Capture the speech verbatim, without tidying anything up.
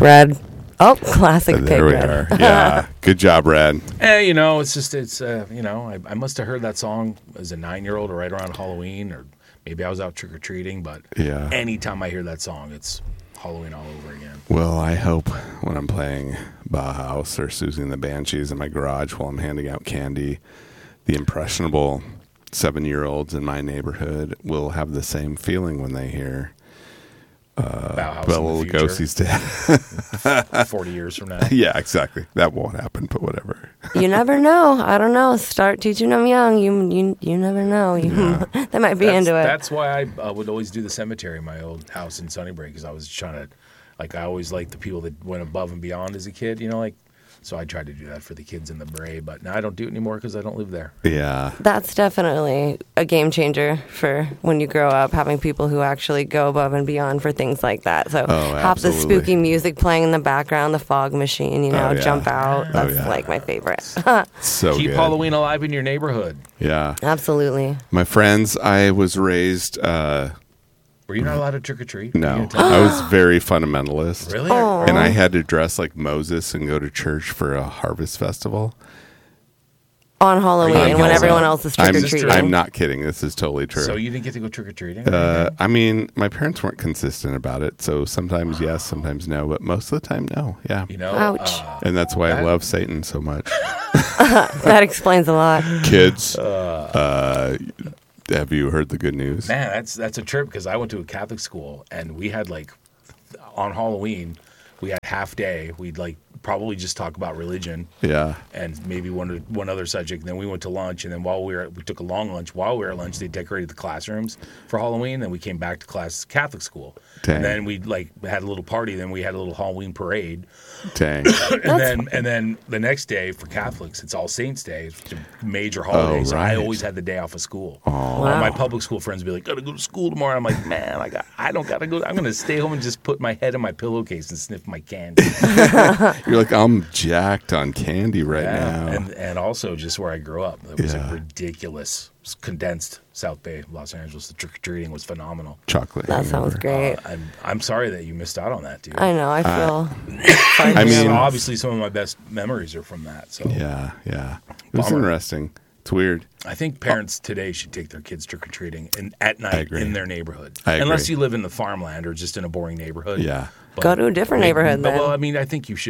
red. Oh, classic pig There we red. are. Yeah. Good job, Brad. Eh, you know, it's just, it's, uh, you know, I, I must have heard that song as a nine-year-old or right around Halloween, or maybe I was out trick-or-treating, but Yeah. anytime I hear that song, it's Halloween all over again. Well, I hope when I'm playing Bauhaus or Susie and the Banshees in my garage while I'm handing out candy, the impressionable seven-year-olds in my neighborhood will have the same feeling when they hear uh, Bauhaus Bela in the future. Lugosi's dead. forty years from now. Yeah, exactly. That won't happen, but whatever. You never know. I don't know. Start teaching them young. You you you never know. You, Yeah. they might be that's, into it. That's why I uh, would always do the cemetery in my old house in Sunnybrook, because I was trying to, like, I always liked the people that went above and beyond as a kid, you know, like, so I tried to do that for the kids in the Bray, but now I don't do it anymore because I don't live there. Yeah. That's definitely a game changer for when you grow up, having people who actually go above and beyond for things like that. So Oh, have the absolutely. spooky music playing in the background, the fog machine, you know, Oh, yeah. jump out. Oh, That's yeah. like my favorite. So Keep good. Halloween alive in your neighborhood. Yeah. Absolutely. My friends, I was raised, uh, Were you not allowed to trick or treat? no, I was very fundamentalist. Really? Oh. And I had to dress like Moses and go to church for a harvest festival. On Halloween, On when Halloween. everyone else is trick I'm, or Is this treating. true? I'm not kidding. This is totally true. So you didn't get to go trick or treating? uh, I mean, my parents weren't consistent about it. So sometimes yes, sometimes no. But most of the time, no. Yeah. you know, Ouch. uh, And that's why I That- love Satan so much. That explains a lot. Kids, uh, have you heard the good news? man, that's that's a trip, because I went to a Catholic school and we had, like, on Halloween, we had half day. We'd like probably just talk about religion Yeah. and maybe one one other subject. And then we went to lunch, and then while we were we took a long lunch. While we were at lunch, they decorated the classrooms for Halloween. Then we came back to class Catholic school, Dang. and then we like had a little party. Then we had a little Halloween parade, Dang. and then and then the next day for Catholics, it's All Saints Day, it's a major holiday. So I right. always had the day off of school. Oh. All Wow. my public school friends would be like, "Gotta go to school tomorrow." I'm like, "Man, I got I don't gotta go. I'm gonna stay home and just put my head in my pillowcase and sniff my candy." You're like, I'm jacked on candy right now. And and also just where I grew up, it was Yeah. a ridiculous condensed South Bay, Los Angeles. The trick or treating was phenomenal. Chocolate. That sounds hangover. great. I'm I'm sorry that you missed out on that, dude. I know. I feel. sorry I for mean- you. obviously some of my best memories are from that. So Yeah, yeah. It was Bummer. interesting. It's weird. I think parents today should take their kids trick or treating and at night agree. in their neighborhood, I agree. unless you live in the farmland or just in a boring neighborhood. Yeah. But- Go to a different But- neighborhood but- then. Well, I mean, I think you should.